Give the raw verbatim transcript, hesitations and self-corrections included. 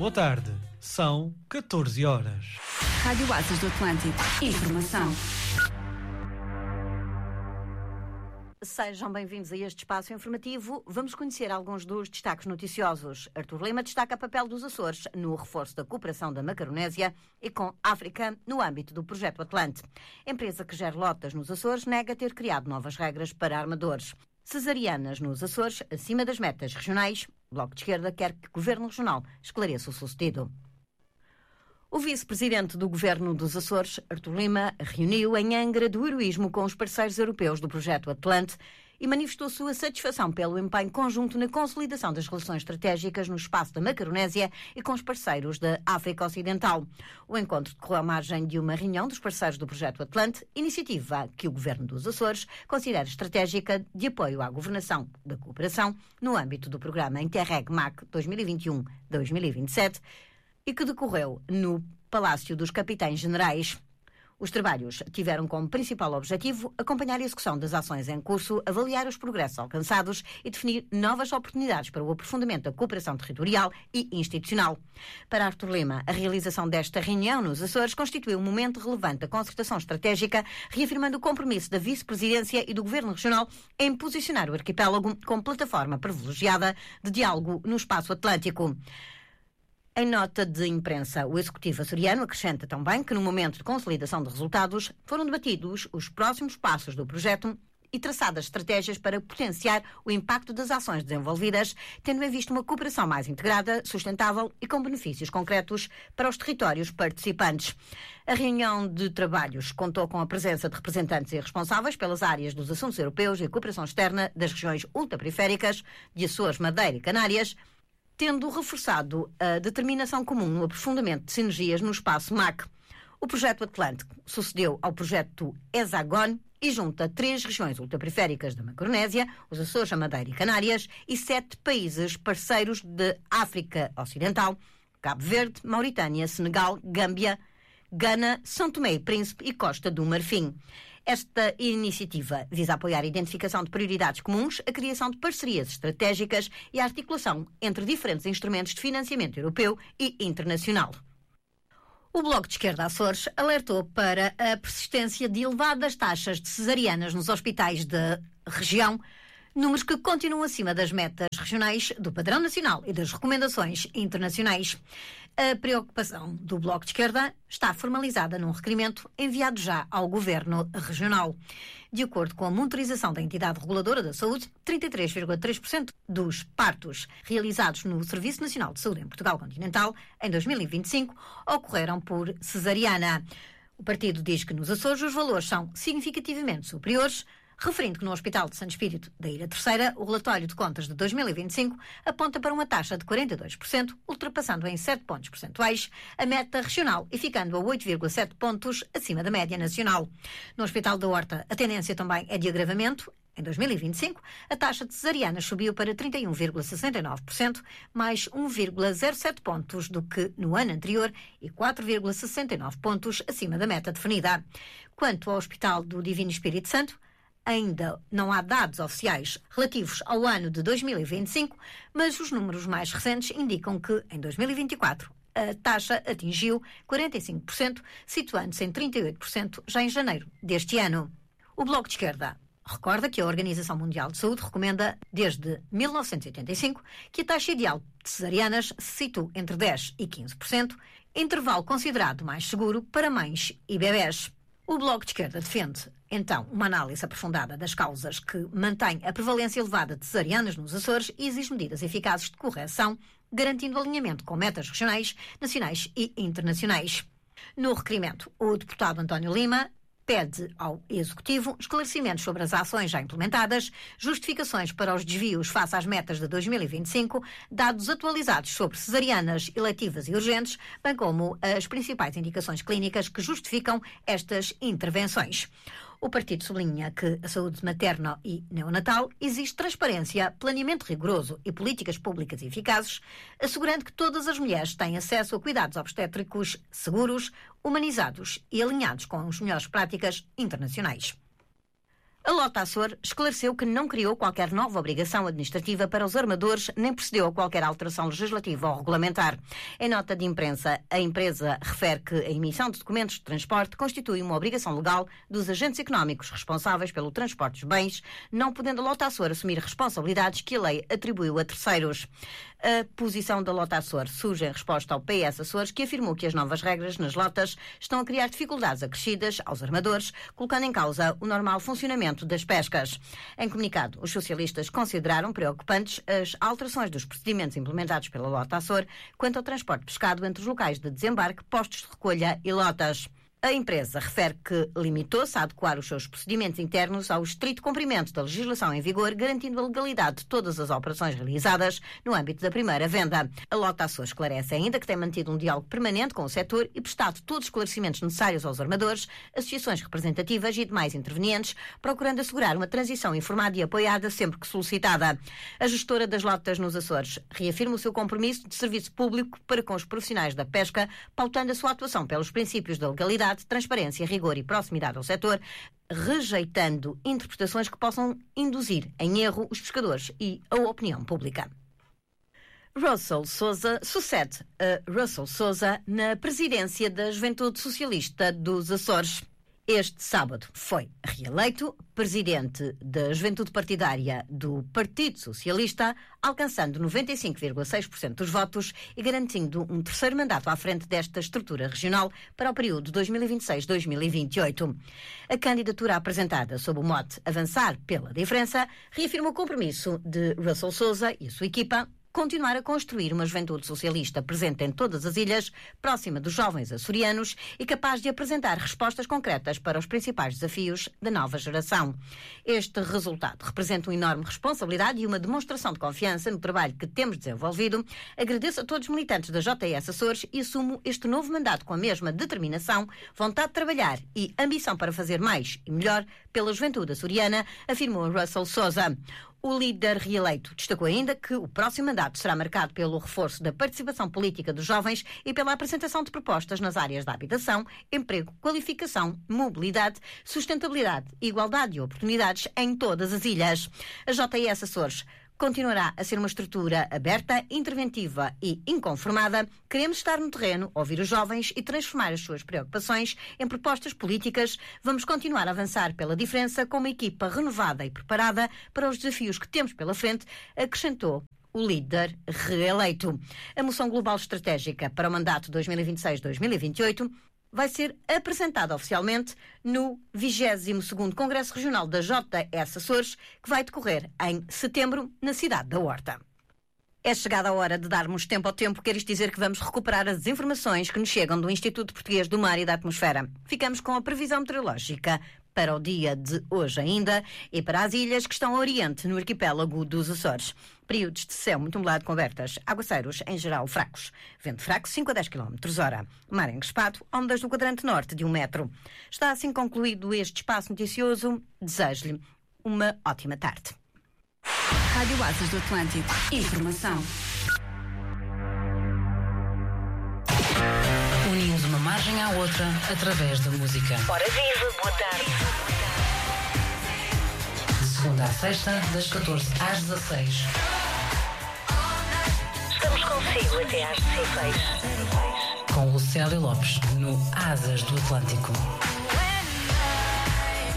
Boa tarde, são catorze horas. Rádio Oásis do Atlântico. Informação. Sejam bem-vindos a este espaço informativo. Vamos conhecer alguns dos destaques noticiosos. Artur Lima destaca o papel dos Açores no reforço da cooperação da Macaronésia e com África no âmbito do Projeto Atlante. A empresa que gera lotas nos Açores nega ter criado novas regras para armadores. Cesarianas nos Açores, acima das metas regionais. O Bloco de Esquerda quer que o Governo Regional esclareça o sucedido. O vice-presidente do Governo dos Açores, Artur Lima, reuniu em Angra do heroísmo com os parceiros europeus do Projeto Atlante e manifestou sua satisfação pelo empenho conjunto na consolidação das relações estratégicas no espaço da Macaronésia e com os parceiros da África Ocidental. O encontro decorreu à margem de uma reunião dos parceiros do Projeto Atlante, iniciativa que o Governo dos Açores considera estratégica de apoio à governação da cooperação no âmbito do programa Interreg M A C dois mil e vinte e um a dois mil e vinte e sete, e que decorreu no Palácio dos Capitães Generais. Os trabalhos tiveram como principal objetivo acompanhar a execução das ações em curso, avaliar os progressos alcançados e definir novas oportunidades para o aprofundamento da cooperação territorial e institucional. Para Artur Lima, a realização desta reunião nos Açores constituiu um momento relevante da concertação estratégica, reafirmando o compromisso da Vice-Presidência e do Governo Regional em posicionar o arquipélago como plataforma privilegiada de diálogo no espaço atlântico. Em nota de imprensa, o Executivo açoriano acrescenta também que, no momento de consolidação de resultados, foram debatidos os próximos passos do projeto e traçadas estratégias para potenciar o impacto das ações desenvolvidas, tendo em vista uma cooperação mais integrada, sustentável e com benefícios concretos para os territórios participantes. A reunião de trabalhos contou com a presença de representantes e responsáveis pelas áreas dos assuntos europeus e cooperação externa das regiões ultraperiféricas de Açores, Madeira e Canárias, tendo reforçado a determinação comum no aprofundamento de sinergias no espaço M A C. O projeto Atlântico sucedeu ao projeto Hexagon e junta três regiões ultraperiféricas da Macaronésia, os Açores, a Madeira e Canárias, e sete países parceiros de África Ocidental, Cabo Verde, Mauritânia, Senegal, Gâmbia, Gana, São Tomé e Príncipe e Costa do Marfim. Esta iniciativa visa apoiar a identificação de prioridades comuns, a criação de parcerias estratégicas e a articulação entre diferentes instrumentos de financiamento europeu e internacional. O Bloco de Esquerda Açores alertou para a persistência de elevadas taxas de cesarianas nos hospitais da região, números que continuam acima das metas regionais, do padrão nacional e das recomendações internacionais. A preocupação do Bloco de Esquerda está formalizada num requerimento enviado já ao Governo Regional. De acordo com a monitorização da entidade reguladora da saúde, trinta e três vírgula três por cento dos partos realizados no Serviço Nacional de Saúde em Portugal Continental em dois mil e vinte e cinco ocorreram por cesariana. O partido diz que nos Açores os valores são significativamente superiores, referindo que no Hospital de Santo Espírito da Ilha Terceira, o relatório de contas de dois mil e vinte e cinco aponta para uma taxa de quarenta e dois por cento, ultrapassando em sete pontos percentuais a meta regional e ficando a oito vírgula sete pontos acima da média nacional. No Hospital da Horta, a tendência também é de agravamento. Em dois mil e vinte e cinco, a taxa de cesarianas subiu para trinta e um vírgula sessenta e nove por cento, mais um vírgula zero sete pontos do que no ano anterior e quatro vírgula sessenta e nove pontos acima da meta definida. Quanto ao Hospital do Divino Espírito Santo, ainda não há dados oficiais relativos ao ano de dois mil e vinte e cinco, mas os números mais recentes indicam que, em dois mil e vinte e quatro, a taxa atingiu quarenta e cinco por cento, situando-se em trinta e oito por cento já em janeiro deste ano. O Bloco de Esquerda recorda que a Organização Mundial de Saúde recomenda, desde mil novecentos e oitenta e cinco, que a taxa ideal de cesarianas se situa entre dez por cento e quinze por cento, intervalo considerado mais seguro para mães e bebés. O Bloco de Esquerda defende, então, uma análise aprofundada das causas que mantém a prevalência elevada de cesarianas nos Açores e exige medidas eficazes de correção, garantindo alinhamento com metas regionais, nacionais e internacionais. No requerimento, o deputado António Lima pede ao Executivo esclarecimentos sobre as ações já implementadas, justificações para os desvios face às metas de dois mil e vinte e cinco, dados atualizados sobre cesarianas eletivas e urgentes, bem como as principais indicações clínicas que justificam estas intervenções. O partido sublinha que a saúde materna e neonatal exige transparência, planeamento rigoroso e políticas públicas eficazes, assegurando que todas as mulheres têm acesso a cuidados obstétricos seguros, humanizados e alinhados com as melhores práticas internacionais. A Lota Açor esclareceu que não criou qualquer nova obrigação administrativa para os armadores, nem procedeu a qualquer alteração legislativa ou regulamentar. Em nota de imprensa, a empresa refere que a emissão de documentos de transporte constitui uma obrigação legal dos agentes económicos responsáveis pelo transporte dos bens, não podendo a Lota Açor assumir responsabilidades que a lei atribuiu a terceiros. A posição da Lota Açor surge em resposta ao P S Açores, que afirmou que as novas regras nas lotas estão a criar dificuldades acrescidas aos armadores, colocando em causa o normal funcionamento das pescas. Em comunicado, os socialistas consideraram preocupantes as alterações dos procedimentos implementados pela Lota Açor quanto ao transporte de pescado entre os locais de desembarque, postos de recolha e lotas. A empresa refere que limitou-se a adequar os seus procedimentos internos ao estrito cumprimento da legislação em vigor, garantindo a legalidade de todas as operações realizadas no âmbito da primeira venda. A Lota Açor esclarece ainda que tem mantido um diálogo permanente com o setor e prestado todos os esclarecimentos necessários aos armadores, associações representativas e demais intervenientes, procurando assegurar uma transição informada e apoiada sempre que solicitada. A gestora das lotas nos Açores reafirma o seu compromisso de serviço público para com os profissionais da pesca, pautando a sua atuação pelos princípios da legalidade, transparência, rigor e proximidade ao setor, rejeitando interpretações que possam induzir em erro os pescadores e a opinião pública. Russell Souza sucede a Russell Souza na presidência da Juventude Socialista dos Açores. Este sábado foi reeleito presidente da Juventude Partidária do Partido Socialista, alcançando noventa e cinco vírgula seis por cento dos votos e garantindo um terceiro mandato à frente desta estrutura regional para o período dois mil e vinte e seis a dois mil e vinte e oito. A candidatura apresentada sob o mote Avançar pela Diferença reafirma o compromisso de Russell Souza e a sua equipa continuar a construir uma juventude socialista presente em todas as ilhas, próxima dos jovens açorianos e capaz de apresentar respostas concretas para os principais desafios da nova geração. Este resultado representa uma enorme responsabilidade e uma demonstração de confiança no trabalho que temos desenvolvido. Agradeço a todos os militantes da J S Açores e assumo este novo mandato com a mesma determinação, vontade de trabalhar e ambição para fazer mais e melhor pela juventude açoriana, afirmou Russell Souza. O líder reeleito destacou ainda que o próximo mandato será marcado pelo reforço da participação política dos jovens e pela apresentação de propostas nas áreas da habitação, emprego, qualificação, mobilidade, sustentabilidade e igualdade de oportunidades em todas as ilhas. A J S Açores continuará a ser uma estrutura aberta, interventiva e inconformada. Queremos estar no terreno, ouvir os jovens e transformar as suas preocupações em propostas políticas. Vamos continuar a avançar pela diferença com uma equipa renovada e preparada para os desafios que temos pela frente, acrescentou o líder reeleito. A moção global estratégica para o mandato dois mil e vinte e seis a dois mil e vinte e oito vai ser apresentada oficialmente no vigésimo segundo Congresso Regional da J S Açores, que vai decorrer em setembro, na cidade da Horta. É chegada a hora de darmos tempo ao tempo, quer isto dizer que vamos recuperar as informações que nos chegam do Instituto Português do Mar e da Atmosfera. Ficamos com a previsão meteorológica para o dia de hoje ainda e para as ilhas que estão a oriente no arquipélago dos Açores. Períodos de céu muito nublado com abertas, aguaceiros em geral fracos. Vento fraco cinco a dez quilómetros por hora. Mar encrespado, ondas no quadrante norte de um metro. Está assim concluído este espaço noticioso. Desejo-lhe uma ótima tarde. Rádio Asas do Atlântico. Informação. Unimos uma margem à outra através da música. Ora viva, boa tarde. De segunda à sexta, das catorze às dezasseis. Estamos consigo até às dezesseis. Com Lucélia Lopes, no Asas do Atlântico.